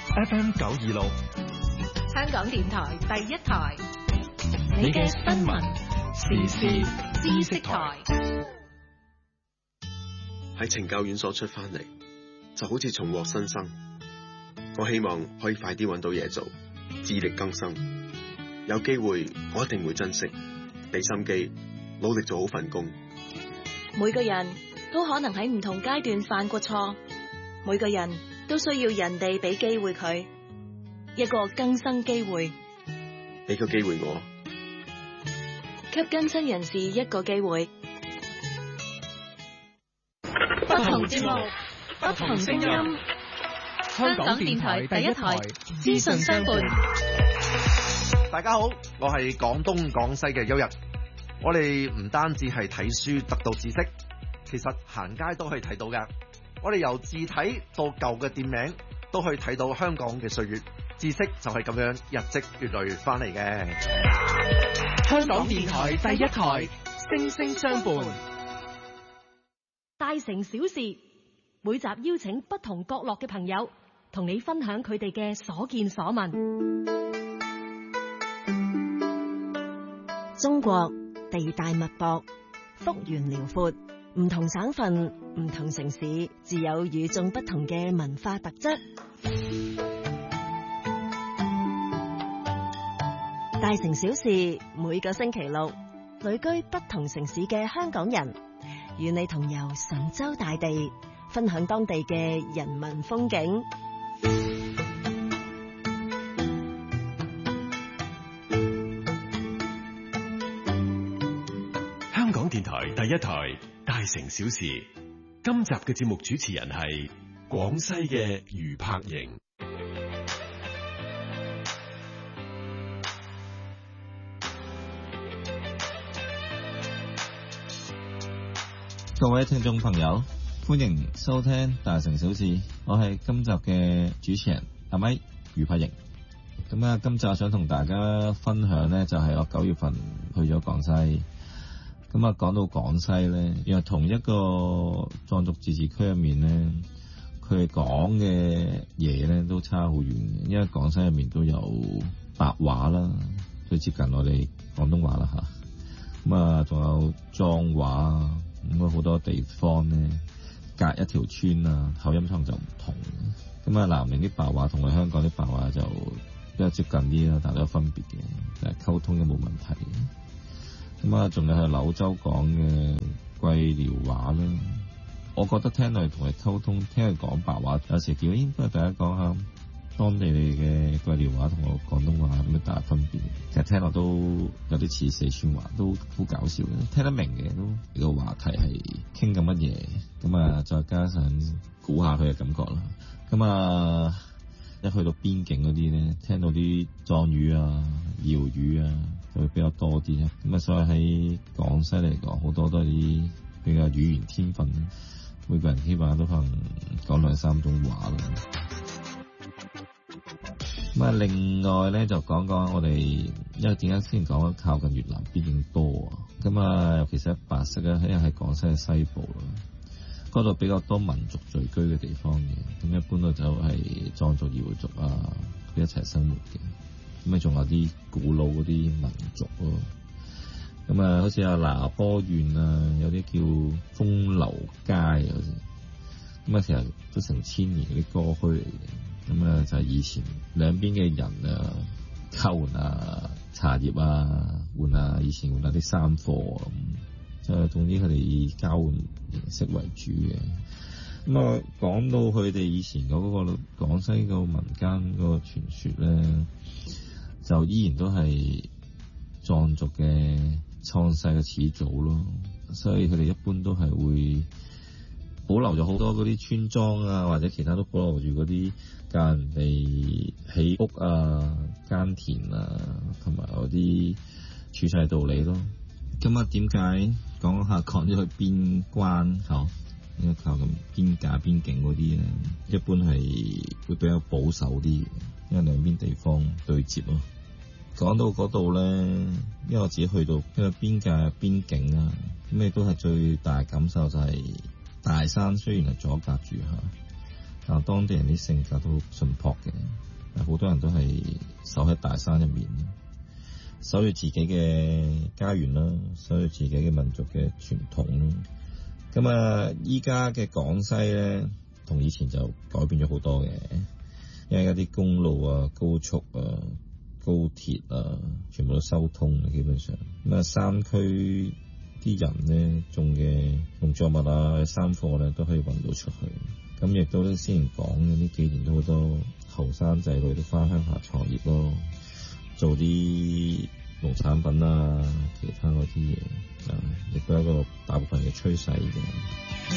FM 926， 香港電台第一台，你嘅新聞時事知識台。 喺懲教院所出翻嚟，就好似重獲新生。我希望可以快啲揾到嘢做，自力更生。有機會，我一定會珍惜，俾心機，努力做好份工。 每個人都可能喺唔同階段犯過錯，每個人都需要人哋俾機會佢，一個更生機會。 俾個機會我， 給更生人士一個機會。 不同節目，不同聲音。香港電台第一台，資訊相伴。 大家好，我係廣東廣西嘅邱日。我哋唔單止係睇書得到知識，其實行街都可以睇到㗎。我哋由字體到舊嘅店名，都可以睇到香港嘅歲月。知識就係咁樣日積月累翻嚟嘅。 香港電台第一台，聲聲相伴。 大城小事，每集邀請不同角落嘅朋友，同你分享佢哋嘅所見所聞。中國地大物博，幅員遼闊，唔同省份、唔同城市，自有與眾不同嘅文化特質。大城小事，每個星期六，旅居不同城市嘅香港人，與你同遊神州大地，分享當地嘅人文風景。 香港電台第一台，大城小事。今集嘅節目主持人係廣西嘅余柏瑩。 各位聽眾朋友，歡迎收聽大城小事，我係今集嘅主持人阿咪余柏瑩。咁啊，今集想同大家分享呢，就係我9月份去咗廣西。咁啊，講到廣西呢，因為同一個藏族自治區入面呢，佢哋講嘅嘢呢都差好遠嘅。因為廣西入面都有白話啦，最接近我哋廣東話啦吓。咁啊，仲有壯話。咁啊，好多地方咧，隔一條村啊，口音可能就唔同。咁啊，南寧啲白話同我香港啲白話就比較接近啲啦，但係都有分別嘅，但係溝通都冇問題。咁啊，仲有係柳州講嘅桂寮話啦。我覺得聽落嚟同佢溝通，聽佢講白話，有時叫應該大家講下當地嘅桂寮話同我廣東話有咩大分別？其實聽落都有啲似四川話，都好搞笑嘅，聽得明嘅都。呢個話題係傾緊乜嘢？咁啊，再加上估下佢嘅感覺啦。咁啊，一去到邊境嗰啲咧，聽到啲壯語啊、瑤語啊，就會比較多啲啦。咁啊，所以喺廣西嚟講，好多都係啲比較語言天分，每個人起碼都可能講2-3種話啦。咁啊，另外咧就講講我哋，因為點解先講靠近越南邊境多啊？咁啊，尤其是喺白色咧，喺廣西嘅西部啦，嗰度比較多民族聚居嘅地方嘅。咁一般都就係藏族、瑤族啊，佢一齊生活嘅。咁啊，仲有啲古老嗰啲民族咯。咁啊，好似阿拿坡縣啊，有啲叫風流街啊，好似。咁啊，其實都成千年嗰啲歌墟嚟嘅。咁啊，就係以前兩邊嘅人啊，交換啊茶葉啊，換啊以前換下啲衫貨咁，就總之佢哋以交換形式為主嘅。咁啊，講到佢哋以前嗰個廣西個民間嗰個傳說咧，就依然都係藏族嘅創世嘅始祖咯，所以佢哋一般都係會保留咗好多嗰啲村莊啊，或者其他都保留住嗰啲教人哋起屋啊、耕田啊，同埋嗰啲處世道理咯。咁啊，點解講下講咗去邊關口？應該靠咁邊界邊境嗰啲咧，一般係會比較保守啲，因為兩邊地方對接咯。講到嗰度咧，因為我自己去到因為邊界邊境啊，咁亦都係最大感受就係大山雖然係阻隔住嚇， 但當地人啲性格都好淳樸嘅，好多人都係守喺大山入面，守住自己嘅家園啦，守住自己嘅民族嘅傳統啦。咁啊，依家嘅廣西咧，同以前就改變咗好多嘅，因為而家啲公路啊、高速啊、高鐵啊，全部都收通，基本上咁啊，山區啲人咧種嘅農作物啊、山貨咧都可以運到出去。咁亦都咧，先前講嘅呢幾年都好多後生仔女都翻鄉下創業咯，做啲農產品啊，其他嗰啲嘢，亦都係一個大部分嘅趨勢嘅。